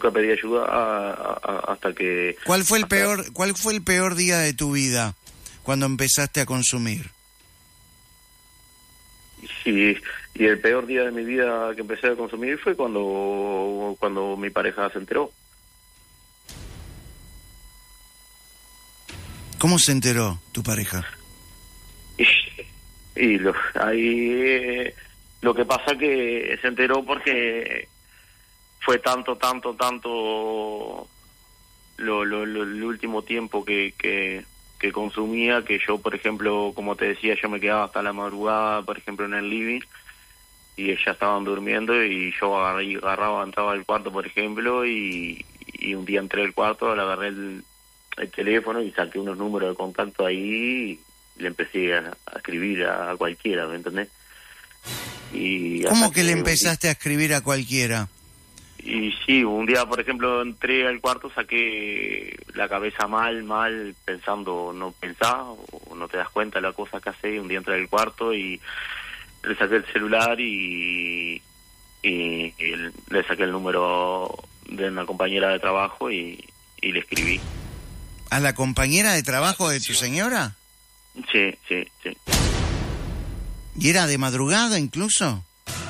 nunca pedí ayuda hasta que... ¿Cuál fue el peor día de tu vida cuando empezaste a consumir? Sí, y el peor día de mi vida que empecé a consumir fue cuando mi pareja se enteró. ¿Cómo se enteró tu pareja? Y ahí lo que pasa que se enteró porque fue tanto el último tiempo que consumía, que yo, por ejemplo, como te decía, yo me quedaba hasta la madrugada, por ejemplo, en el living, y ellas estaban durmiendo, y yo entraba al cuarto, por ejemplo, y un día entré al cuarto, le agarré el teléfono y saqué unos números de contacto ahí, y le empecé a escribir a cualquiera, ¿me entendés? Y ¿Cómo que le empezaste a escribir a cualquiera? Y sí, un día, por ejemplo, entré al cuarto, saqué la cabeza mal, pensando, no pensás o no te das cuenta de la cosa que haces. Un día entré al cuarto y le saqué el celular y le saqué el número de una compañera de trabajo y le escribí. ¿A la compañera de trabajo de tu señora? Sí. ¿Y era de madrugada incluso?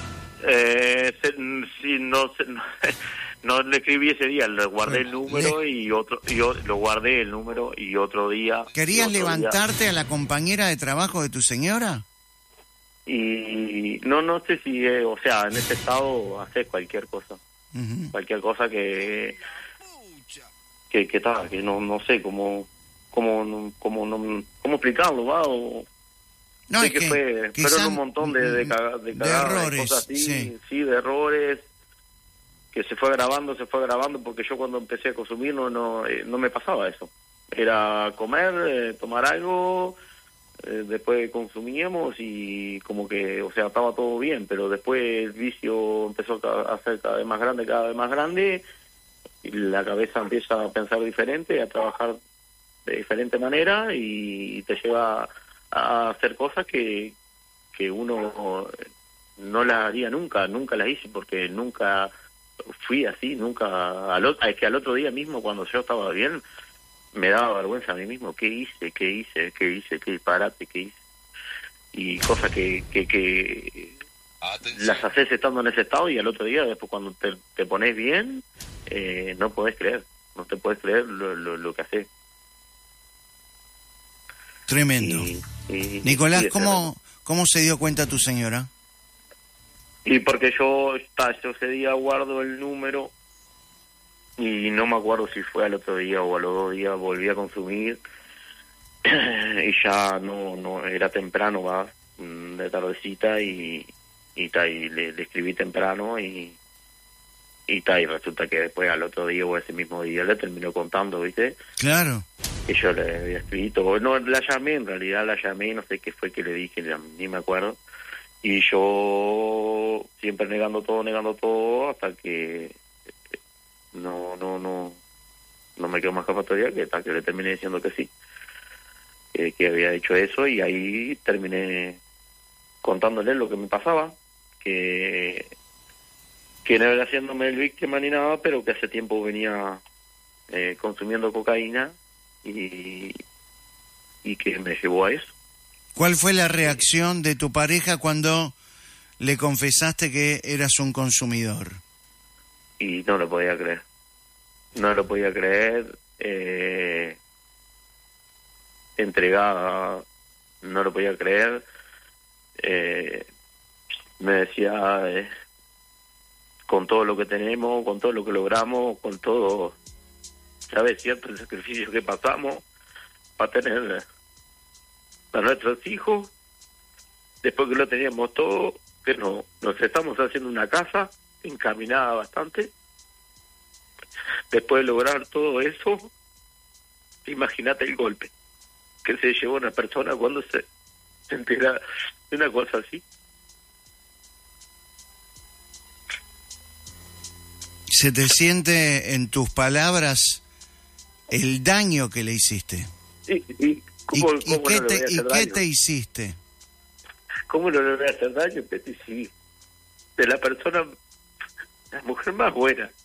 Sí, no le escribí ese día, le guardé el número yo lo guardé el número y otro día... ¿Querías levantarte a la compañera de trabajo de tu señora? Y no sé si, o sea, en ese estado haces cualquier cosa. Uh-huh. Cualquier cosa que no sé cómo explicarlo, ¿va? No, sé es que fueron un montón de cagadas, de errores, cosas así, sí, de errores, que se fue grabando, porque yo cuando empecé a consumir no me pasaba eso. Era comer, tomar algo, después consumíamos y como que, o sea, estaba todo bien, pero después el vicio empezó a ser cada vez más grande, y la cabeza empieza a pensar diferente, a trabajar de diferente manera y te lleva a hacer cosas que uno no las haría nunca las hice porque nunca fui así, es que al otro día mismo cuando yo estaba bien me daba vergüenza a mí mismo, qué disparate, qué hice, y cosas que las haces estando en ese estado y al otro día después cuando te pones bien no te podés creer lo que haces. Tremendo. Nicolás, ¿cómo se dio cuenta tu señora? Y porque yo ese día guardo el número y no me acuerdo si fue al otro día o a los 2 días volví a consumir y ya no era temprano, va, de tardecita y le escribí temprano y resulta que después al otro día o ese mismo día le terminó contando, ¿viste? Claro. Que yo le había escrito, no, la llamé, no sé qué fue que le dije, ni me acuerdo, y yo siempre negando todo, hasta que no me quedó más escapatoria que hasta que le terminé diciendo que sí, que había hecho eso, y ahí terminé contándole lo que me pasaba, que no era haciéndome el víctima ni nada, pero que hace tiempo venía consumiendo cocaína y que me llevó a eso. ¿Cuál fue la reacción de tu pareja cuando le confesaste que eras un consumidor? Y no lo podía creer, entregada, no lo podía creer, me decía, con todo lo que tenemos, con todo lo que logramos, con todo, ¿sabes? Cierto, el sacrificio que pasamos para tener a nuestros hijos, después que lo teníamos todo, que nos estamos haciendo una casa encaminada bastante, después de lograr todo eso, imagínate el golpe que se llevó una persona cuando se entera de una cosa así. ¿Se te siente en tus palabras el daño que le hiciste? ¿Y qué te hiciste? ¿Cómo no le voy a hacer daño? Sí, de la persona, la mujer más buena,